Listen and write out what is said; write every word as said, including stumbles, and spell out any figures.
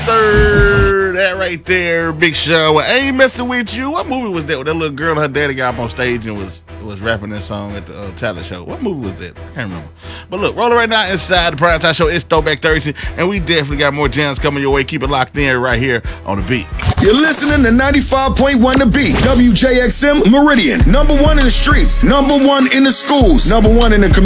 Sir, that right there, Big Sean. Well, I ain't messing with you. What movie was that? With that little girl and her daddy got up on stage and was was rapping that song at the uh, talent show. What movie was that? I can't remember. But look, rolling right now inside the Primetime Show. It's Throwback Thursday, and we definitely got more jams coming your way. Keep it locked in right here on The Beat. You're listening to ninety-five point one The Beat. W J X M Meridian. Number one in the streets. Number one in the schools. Number one in the community.